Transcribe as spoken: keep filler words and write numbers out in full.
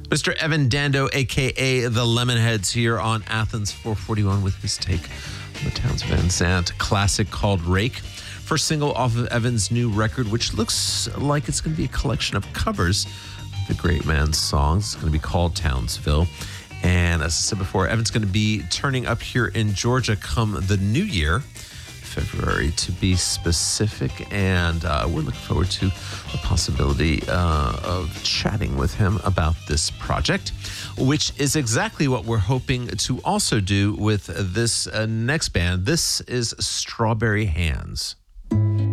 Mister Evan Dando, a k a. The Lemonheads, here on Athens four forty-one with his take on the Townes Van Sant classic called Rake. First single off of Evan's new record, which looks like it's going to be a collection of covers of the great man's songs. It's going to be called Townsville. And as I said before, Evan's going to be turning up here in Georgia come the new year, February to be specific, and uh, we're looking forward to the possibility uh, of chatting with him about this project, which is exactly what we're hoping to also do with this uh, next band. This is Strawberry Hands.